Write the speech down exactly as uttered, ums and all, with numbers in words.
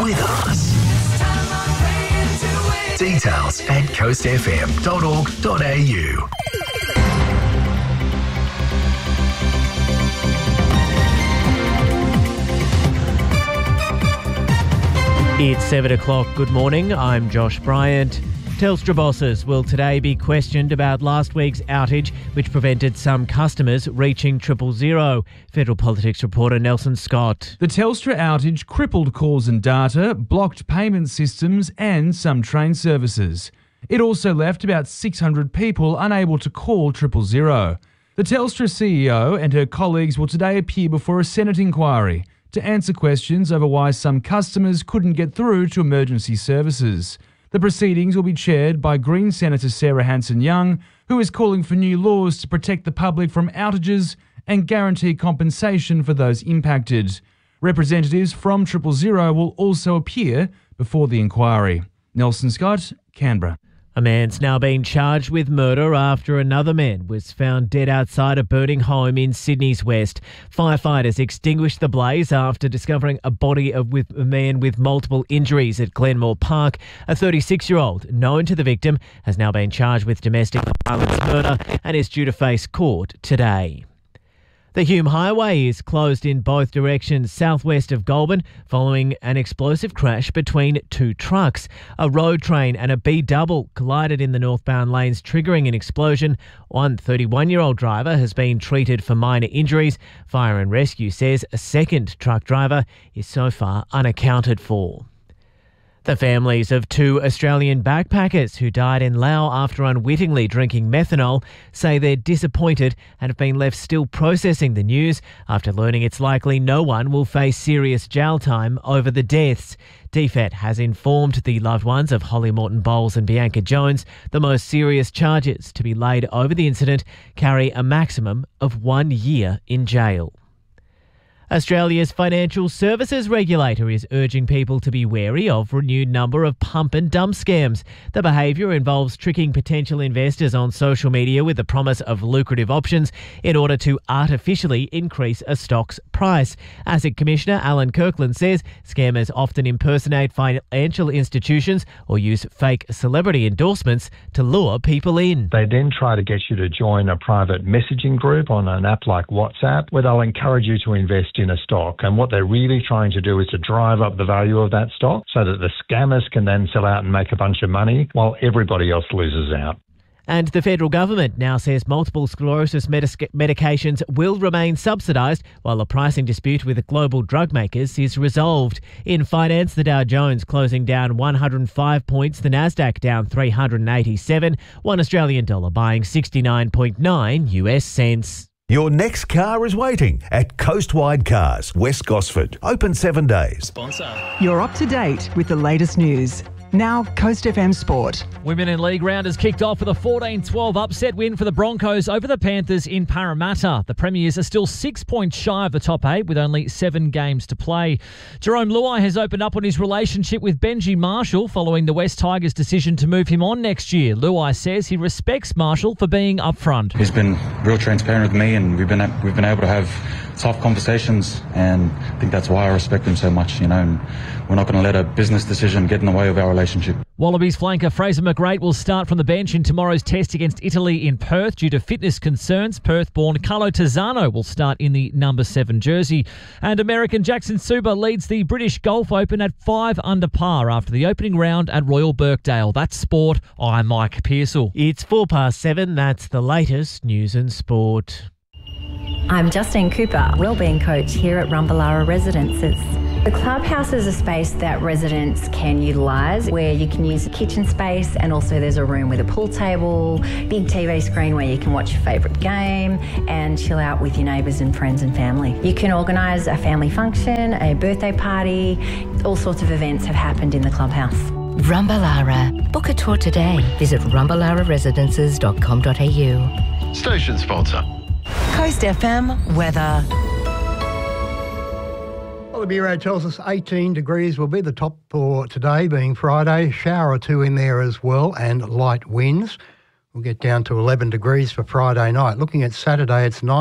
with us. Details at coast f m dot org dot a u. It's seven o'clock. Good morning. I'm Josh Bryant. Telstra bosses will today be questioned about last week's outage, which prevented some customers reaching triple zero. Federal Politics reporter Nelson Scott. The Telstra outage crippled calls and data, blocked payment systems and some train services. It also left about six hundred people unable to call triple zero. The Telstra C E O and her colleagues will today appear before a Senate inquiry to answer questions over why some customers couldn't get through to emergency services. The proceedings will be chaired by Green Senator Sarah Hanson-Young, who is calling for new laws to protect the public from outages and guarantee compensation for those impacted. Representatives from Triple Zero will also appear before the inquiry. Nelson Scott, Canberra. A man's now been charged with murder after another man was found dead outside a burning home in Sydney's west. Firefighters extinguished the blaze after discovering a body of with a man with multiple injuries at Glenmore Park. A thirty-six-year-old, known to the victim, has now been charged with domestic violence murder and is due to face court today. The Hume Highway is closed in both directions southwest of Goulburn following an explosive crash between two trucks. A road train and a B-double collided in the northbound lanes, triggering an explosion. One thirty-one-year-old driver has been treated for minor injuries. Fire and Rescue says a second truck driver is so far unaccounted for. The families of two Australian backpackers who died in Laos after unwittingly drinking methanol say they're disappointed and have been left still processing the news after learning it's likely no one will face serious jail time over the deaths. D F E T has informed the loved ones of Holly Morton Bowles and Bianca Jones the most serious charges to be laid over the incident carry a maximum of one year in jail. Australia's financial services regulator is urging people to be wary of renewed number of pump and dump scams. The behaviour involves tricking potential investors on social media with the promise of lucrative options in order to artificially increase a stock's price. ASIC Commissioner Alan Kirkland says scammers often impersonate financial institutions or use fake celebrity endorsements to lure people in. They then try to get you to join a private messaging group on an app like WhatsApp, where they'll encourage you to invest in a stock, and what they're really trying to do is to drive up the value of that stock so that the scammers can then sell out and make a bunch of money while everybody else loses out. And the federal government now says multiple sclerosis medic- medications will remain subsidised while a pricing dispute with the global drug makers is resolved. In finance, the Dow Jones closing down one hundred five points, the Nasdaq down three hundred eighty-seven, one Australian dollar buying sixty-nine point nine U S cents. Your next car is waiting at Coastwide Cars, West Gosford. Open seven days. Sponsor. You're up to date with the latest news. Now, Coast F M Sport. Women in League round has kicked off with a fourteen twelve upset win for the Broncos over the Panthers in Parramatta. The Premiers are still six points shy of the top eight with only seven games to play. Jerome Luai has opened up on his relationship with Benji Marshall following the West Tigers' decision to move him on next year. Luai says he respects Marshall for being upfront. He's been real transparent with me, and we've been we've been able to have tough conversations, and I think that's why I respect him so much, you know, and we're not going to let a business decision get in the way of our relationship. Wallabies flanker Fraser McGrate will start from the bench in tomorrow's test against Italy in Perth due to fitness concerns. Perth-born Carlo Tazzano will start in the number seven jersey. And American Jackson Suba leads the British Golf Open at five under par after the opening round at Royal Birkdale. That's sport. I'm Mike Pearsall. It's four past seven. That's the latest news and sport. I'm Justine Cooper, wellbeing coach here at Rumballara Residences. The clubhouse is a space that residents can utilise, where you can use a kitchen space, and also there's a room with a pool table, big T V screen where you can watch your favourite game and chill out with your neighbours and friends and family. You can organise a family function, a birthday party, all sorts of events have happened in the clubhouse. Rumballara. Book a tour today. Visit rumballara residences dot com dot a u. Station sponsor. Coast F M weather. Well, the Bureau tells us eighteen degrees will be the top for today, being Friday. Shower or two in there as well, and light winds. We'll get down to eleven degrees for Friday night. Looking at Saturday, it's nine.